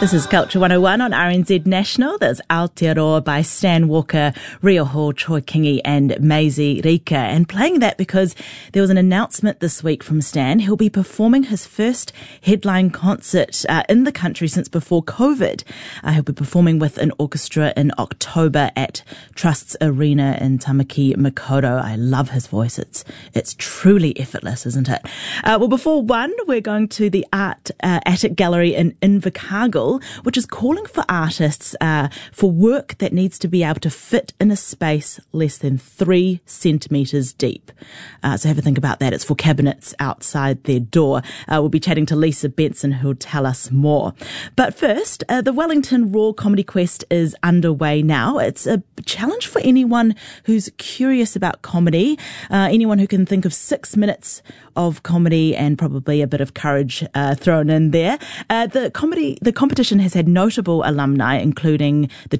This is Culture 101 on RNZ National. There's Aotearoa by Stan Walker, Rio Hall, Troy Kingi and Maisie Rika. And playing that because there was an announcement this week from Stan. He'll be performing his first headline concert in the country since before COVID. He'll be performing with an orchestra in October at Trust's Arena in Tamaki Makaurau. I love his voice. It's truly effortless, isn't it? Well, before one, we're going to the Art Attic Gallery in Invercargill, which is calling for artists for work that needs to be able to fit in a space less than 3 centimetres deep. So have a think about that. It's for cabinets outside their door. We'll be chatting to Lisa Benson, who'll tell us more. But first, the Wellington Raw Comedy Quest is underway now. It's a challenge for anyone who's curious about comedy, anyone who can think of 6 minutes of comedy and probably a bit of courage thrown in there. The competition has had notable alumni, including the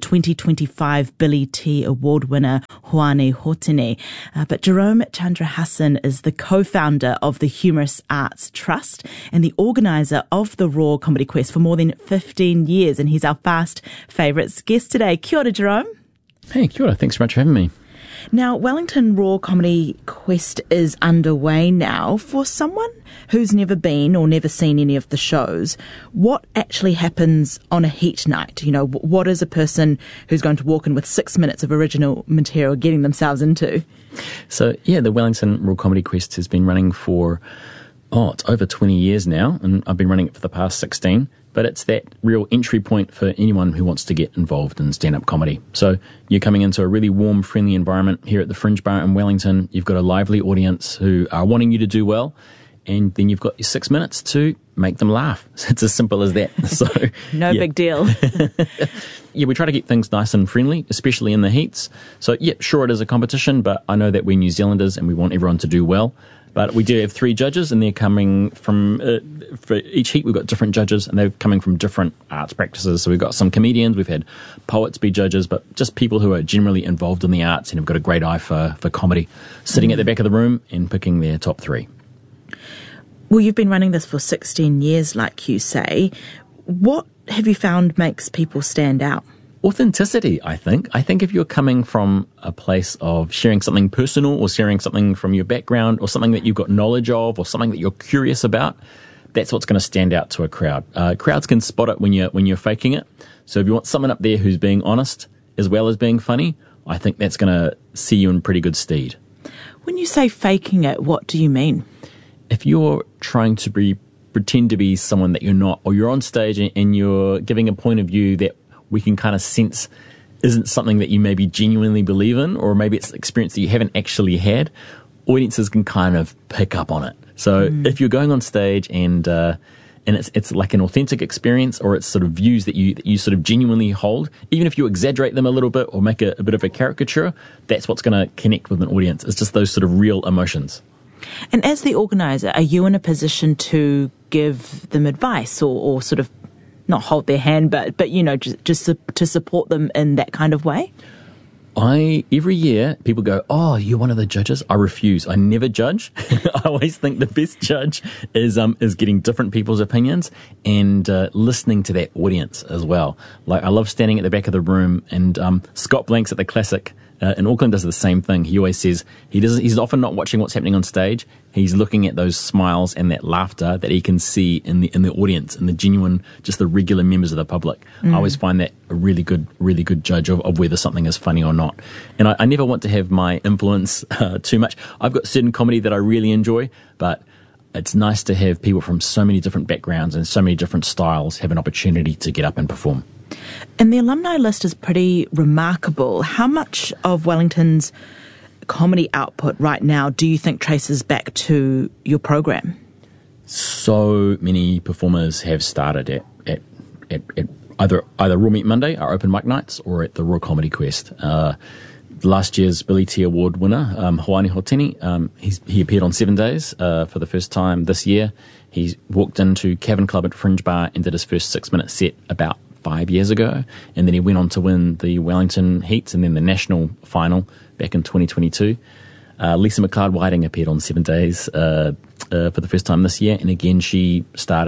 2025 Billy T Award winner Hoani Hotene. But Jerome Chandrahasan is the co-founder of the Humorous Arts Trust and the organiser of the Raw Comedy Quest for more than 15 years. And he's our fast favourites guest today. Kia ora, Jerome. Hey, kia ora. Thanks so much for having me. Now, Wellington Raw Comedy Quest is underway now. For someone who's never been or never seen any of the shows, what actually happens on a heat night? You know, what is a person who's going to walk in with 6 minutes of original material getting themselves into? So, yeah, the Wellington Raw Comedy Quest has been running for, it's over 20 years now, and I've been running it for the past 16. But it's that real entry point for anyone who wants to get involved in stand-up comedy. So you're coming into a really warm, friendly environment here at the Fringe Bar in Wellington. You've got a lively audience who are wanting you to do well, and then you've got your 6 minutes to make them laugh. It's as simple as that. So no big deal. Yeah, we try to keep things nice and friendly, especially in the heats. So yeah, sure, it is a competition, but I know that we're New Zealanders and we want everyone to do well. But we do have 3 judges, and they're coming from, for each heat we've got different judges, and they're coming from different arts practices. So we've got some comedians, we've had poets be judges, but just people who are generally involved in the arts and have got a great eye for comedy, sitting at the back of the room and picking their top 3. Well, you've been running this for 16 years, like you say. What have you found makes people stand out? Authenticity, I think. I think if you're coming from a place of sharing something personal or sharing something from your background or something that you've got knowledge of or something that you're curious about, that's what's going to stand out to a crowd. Crowds can spot it when you're faking it. So if you want someone up there who's being honest as well as being funny, I think that's going to see you in pretty good stead. When you say faking it, what do you mean? If you're trying to pretend to be someone that you're not, or you're on stage and you're giving a point of view that we can kind of sense isn't something that you maybe genuinely believe in, or maybe it's an experience that you haven't actually had, audiences can kind of pick up on it. So if you're going on stage and it's like an authentic experience, or it's sort of views that you sort of genuinely hold, even if you exaggerate them a little bit or make a bit of a caricature, that's what's going to connect with an audience. It's just those sort of real emotions. And as the organiser, are you in a position to give them advice or sort of not hold their hand, but you know, just to support them in that kind of way? Every year, people go, "Oh, you're one of the judges." I refuse. I never judge. I always think the best judge is getting different people's opinions and listening to that audience as well. Like, I love standing at the back of the room, and Scott Blanks at the Classic in Auckland does the same thing. He always says he's often not watching what's happening on stage. He's looking at those smiles and that laughter that he can see in the audience, and the genuine, just the regular members of the public. I always find that a really good judge of whether something is funny or not. And I never want to have my influence too much. I've got certain comedy that I really enjoy, but it's nice to have people from so many different backgrounds and so many different styles have an opportunity to get up and perform. And the alumni list is pretty remarkable. How much of Wellington's comedy output right now do you think traces back to your program? So many performers have started at either Raw Meat Monday, our open mic nights, or at the Raw Comedy Quest. Last year's Billy T Award winner, Hoani Hotene, he appeared on 7 Days for the first time this year. He walked into Cavern Club at Fringe Bar and did his first 6-minute set about 5 years ago, and then he went on to win the Wellington Heats and then the national final back in 2022. Lisa McLeod Whiting appeared on 7 Days for the first time this year, and again she started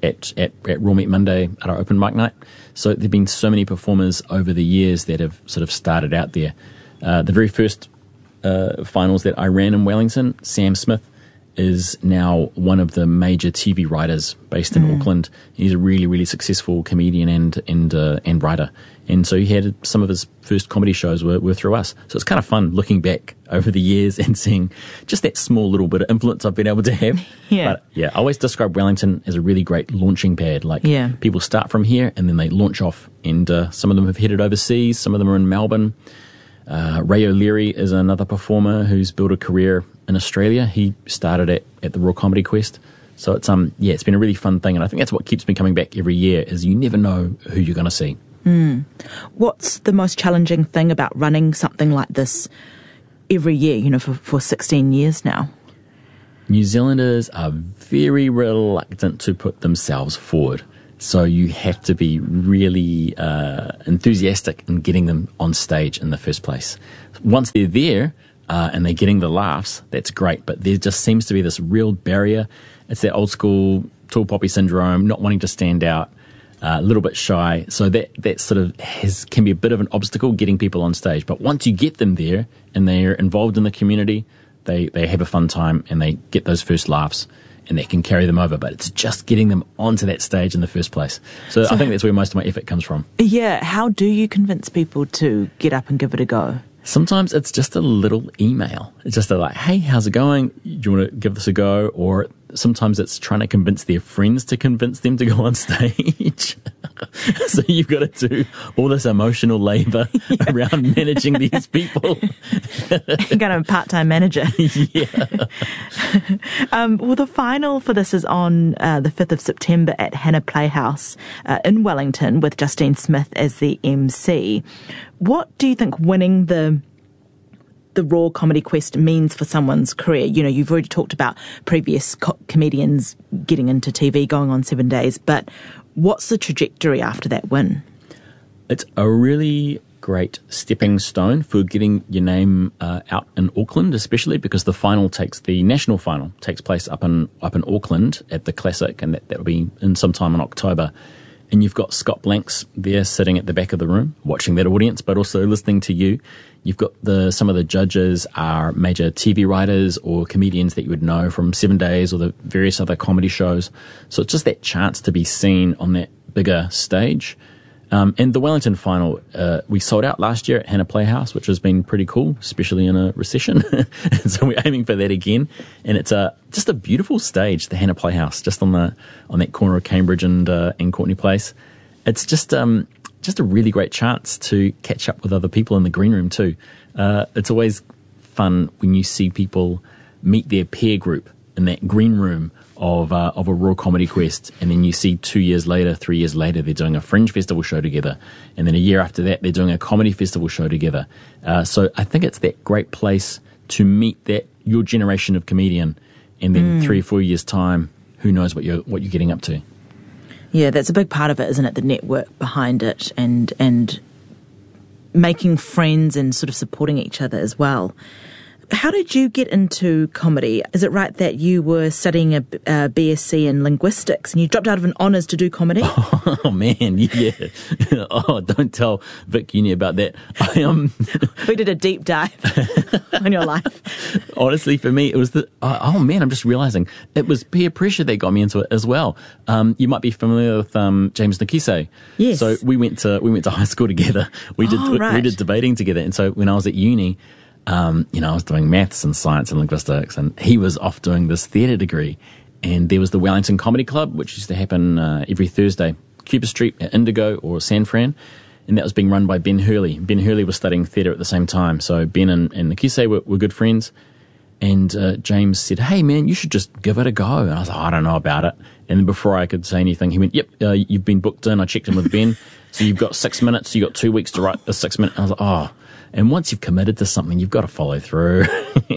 at Raw Meat Monday at our open mic night. So there've been so many performers over the years that have sort of started out there. The very first finals that I ran in Wellington, Sam Smith is now one of the major TV writers based in Auckland. He's a really, really successful comedian and writer. And so he had some of his first comedy shows were through us. So it's kind of fun looking back over the years and seeing just that small little bit of influence I've been able to have. Yeah. But yeah, I always describe Wellington as a really great launching pad. Like people start from here and then they launch off. And some of them have headed overseas. Some of them are in Melbourne. Ray O'Leary is another performer who's built a career in Australia. He started at the Raw Comedy Quest. So it's it's been a really fun thing, and I think that's what keeps me coming back every year, is you never know who you're going to see. What's the most challenging thing about running something like this every year, for 16 years now? New Zealanders are very reluctant to put themselves forward. So you have to be really enthusiastic in getting them on stage in the first place. Once they're there and they're getting the laughs, that's great. But there just seems to be this real barrier. It's that old school tall poppy syndrome, not wanting to stand out, a little bit shy. So that sort of can be a bit of an obstacle getting people on stage. But once you get them there and they're involved in the community, they have a fun time and they get those first laughs. And that can carry them over, but it's just getting them onto that stage in the first place. So I think that's where most of my effort comes from. Yeah, how do you convince people to get up and give it a go? Sometimes it's just a little email. It's just like, hey, how's it going? Do you want to give this a go? Or sometimes it's trying to convince their friends to convince them to go on stage. So you've got to do all this emotional labour around managing these people. You've got a part-time manager. Yeah. Well, the final for this is on the 5th of September at Hannah Playhouse in Wellington with Justine Smith as the MC. What do you think winning the Raw Comedy Quest means for someone's career? You've already talked about previous comedians getting into TV, going on 7 days, but what's the trajectory after that win? It's a really great stepping stone for getting your name out in Auckland, especially because the national final takes place up in Auckland at the Classic, and that'll be in sometime in October. And you've got Scott Blanks there sitting at the back of the room, watching that audience, but also listening to you. You've got some of the judges are major TV writers or comedians that you would know from 7 Days or the various other comedy shows. So it's just that chance to be seen on that bigger stage. And the Wellington final, we sold out last year at Hannah Playhouse, which has been pretty cool, especially in a recession. And so we're aiming for that again. And it's just a beautiful stage, the Hannah Playhouse, just on that corner of Cambridge and Courtney Place. It's just a really great chance to catch up with other people in the green room too. It's always fun when you see people meet their peer group in that green room of a Raw Comedy Quest, and then you see 2 years later, 3 years later, they're doing a Fringe Festival show together, and then a year after that, they're doing a comedy festival show together. So I think it's that great place to meet your generation of comedian, and then 3 or 4 years time, who knows what you're getting up to. Yeah, that's a big part of it, isn't it? The network behind it and making friends and sort of supporting each other as well. How did you get into comedy? Is it right that you were studying a BSc in linguistics and you dropped out of an honours to do comedy? Oh, man, yeah. Oh, don't tell Vic Uni about that. We did a deep dive on your life. Honestly, for me, it was I'm just realising it was peer pressure that got me into it as well. You might be familiar with James Nakise. Yes. So we went to high school together. We did debating together. And so when I was at uni, I was doing maths and science and linguistics, and he was off doing this theatre degree. And there was the Wellington Comedy Club, which used to happen every Thursday, Cuba Street at Indigo or San Fran, and that was being run by Ben Hurley. Ben Hurley was studying theatre at the same time, so Ben and Nakise were good friends. And James said, "Hey, man, you should just give it a go." And I was like, "I don't know about it." And then before I could say anything, he went, "Yep, you've been booked in." I checked in with Ben. So you've got 6 minutes. You've got 2 weeks to write a 6 minute. I was like, oh. And once you've committed to something, you've got to follow through.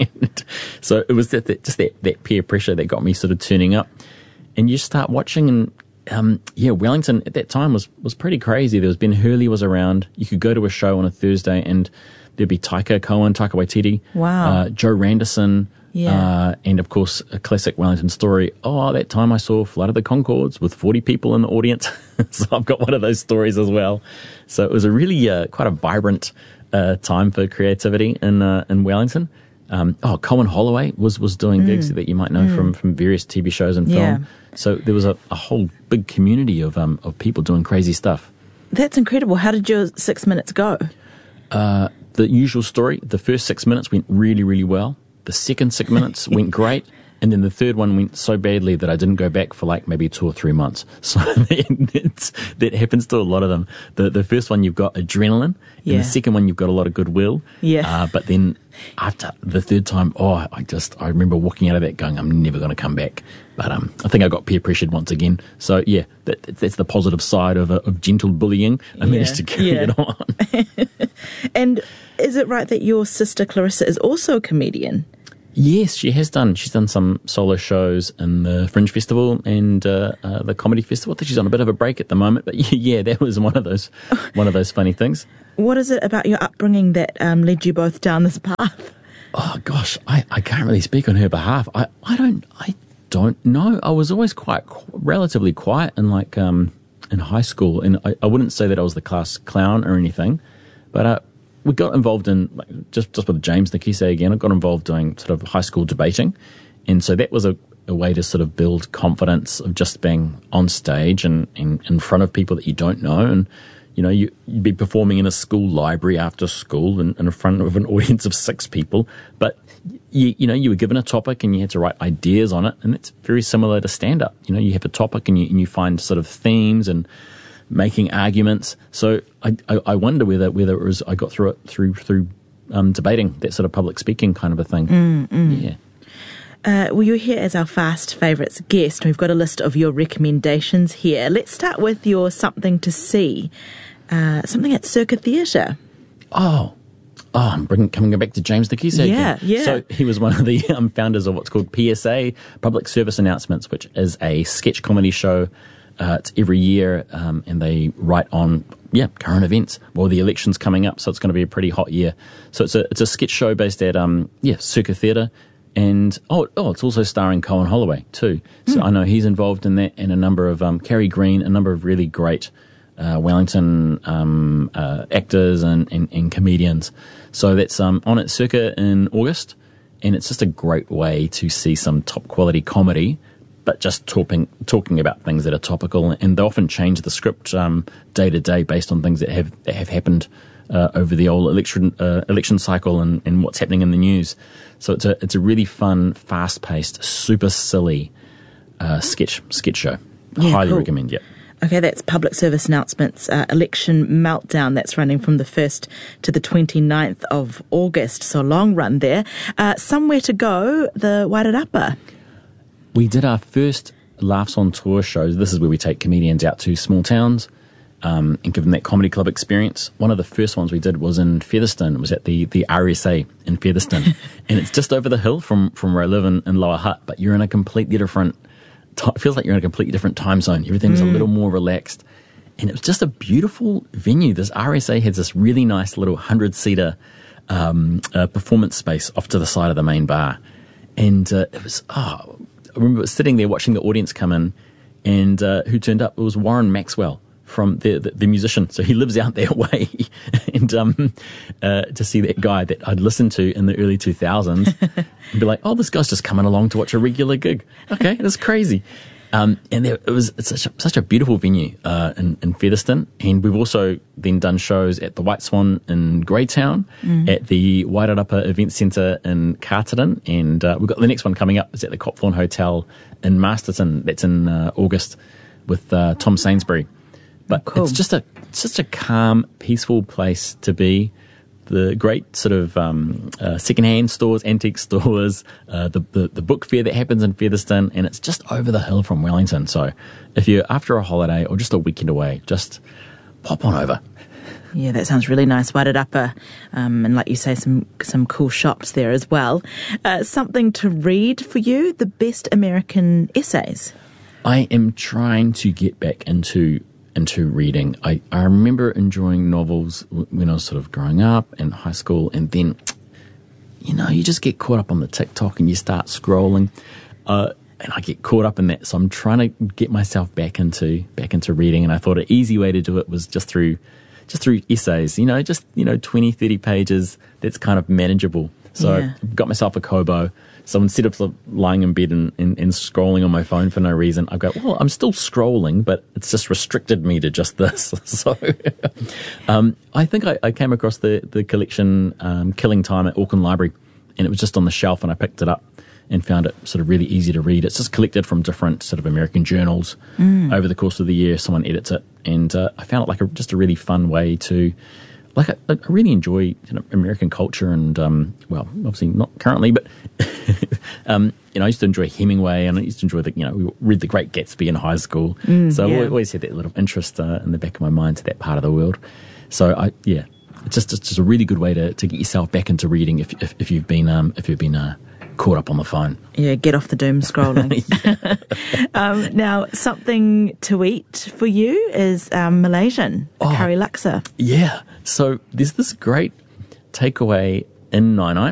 So it was that peer pressure that got me sort of turning up. And you start watching, and Wellington at that time was pretty crazy. There was Ben Hurley was around. You could go to a show on a Thursday and there'd be Taika Waititi. Wow. Joe Randerson, And of course, a classic Wellington story. Oh, that time I saw Flight of the Conchords with 40 people in the audience. So I've got one of those stories as well. So it was a really quite a vibrant time for creativity in Wellington. Colin Holloway was doing gigs that you might know from various TV shows and film. Yeah. So there was a whole big community of people doing crazy stuff. That's incredible. How did your 6 minutes go? The usual story. The first 6 minutes went really, really well. The second 6 minutes went great. And then the third one went so badly that I didn't go back for like maybe 2 or 3 months. So that happens to a lot of them. The first one, you've got adrenaline. And the second one, you've got a lot of goodwill. Yeah. But then after the third time, I remember walking out of that going, I'm never going to come back. But I think I got peer pressured once again. So yeah, that's the positive side of gentle bullying. I managed to carry it on. And is it right that your sister Clarissa is also a comedian? Yes, she has done. She's done some solo shows in the Fringe Festival and the Comedy Festival. I think she's on a bit of a break at the moment, but yeah, that was one of those funny things. What is it about your upbringing that led you both down this path? Oh gosh, I can't really speak on her behalf. I don't know. I was always relatively quiet in in high school, and I wouldn't say that I was the class clown or anything, but we got involved in, just with James Nikise again, I got involved doing sort of high school debating. And so that was a way to sort of build confidence of just being on stage and in front of people that you don't know. And, you'd be performing in a school library after school and in front of an audience of 6 people. But, you were given a topic and you had to write ideas on it. And it's very similar to stand-up. You have a topic and you find sort of themes and making arguments. So I wonder whether it was I got through it through debating, that sort of public speaking kind of a thing. Yeah. Well, you're here as our Fast Favourites guest. We've got a list of your recommendations here. Let's start with your something to see, something at Circa Theatre. I'm coming back to James Nikise again. Yeah. So he was one of the founders of what's called PSA, Public Service Announcements, which is a sketch comedy show. It's every year, and they write on current events. Well, the election's coming up, so it's going to be a pretty hot year. So it's a sketch show based at Circa Theatre, and it's also starring Colin Holloway too. So I know he's involved in that, and a number of Carrie Green, a number of really great Wellington actors and comedians. So that's on at Circa in August, and it's just a great way to see some top quality comedy, but just talking about things that are topical, and they often change the script day to day based on things that have happened over the old election cycle and what's happening in the news. So it's a really fun, fast paced, super silly sketch show. Highly recommend. Yeah. Okay, that's Public Service Announcements, Election Meltdown. That's running from the 1st to the 29th of August, so a long run there. Somewhere to Go, the Wairarapa. We did our first Laughs on Tour show. This is where we take comedians out to small towns and give them that comedy club experience. One of the first ones we did was in Featherston. It was at the RSA in Featherston. And it's just over the hill from where I live in Lower Hutt, but you're in a completely different... It feels like you're in a completely different time zone. Everything's a little more relaxed. And it was just a beautiful venue. This RSA has this really nice little 100-seater performance space off to the side of the main bar. And it was... I remember sitting there watching the audience come in, and who turned up? It was Warren Maxwell from the musician. So he lives out their way, and to see that guy that I'd listened to in the early 2000s, and be like, oh, this guy's just coming along to watch a regular gig. Okay, that's crazy. It's such a beautiful venue in Featherston, and we've also then done shows at the White Swan in Greytown, at the Wairarapa Event Centre in Carterton, and we've got the next one coming up. It's at the Copthorne Hotel in Masterton. That's in August with Tom Sainsbury. But It's just a calm, peaceful place to be. The great sort of secondhand stores, antique stores, the book fair that happens in Featherston, and it's just over the hill from Wellington. So if you're after a holiday or just a weekend away, just pop on over. Yeah, that sounds really nice. Wairarapa, and like you say, some cool shops there as well. Something to read for you, the best American essays. I am trying to get back into reading. I remember enjoying novels when I was sort of growing up in high school, and then, you just get caught up on the TikTok and you start scrolling. And I get caught up in that. So I'm trying to get myself back into reading. And I thought an easy way to do it was just through essays, 20, 30 pages. That's kind of manageable. So I got myself a Kobo. So instead of lying in bed and scrolling on my phone for no reason, I've got, well, I'm still scrolling, but it's just restricted me to just this. So I think I came across the collection Killing Time at Auckland Library, and it was just on the shelf, and I picked it up and found it sort of really easy to read. It's just collected from different sort of American journals over the course of the year. Someone edits it, and I found it like just a really fun way to, I really enjoy American culture, and well, obviously not currently, but I used to enjoy Hemingway, and I used to enjoy we read The Great Gatsby in high school. So I always had that little interest in the back of my mind to that part of the world. So it's just a really good way to get yourself back into reading if you've been caught up on the phone. Yeah, get off the doom scrolling. Now, something to eat for you is Malaysian, curry laksa. Yeah. So there's this great takeaway in Nainai.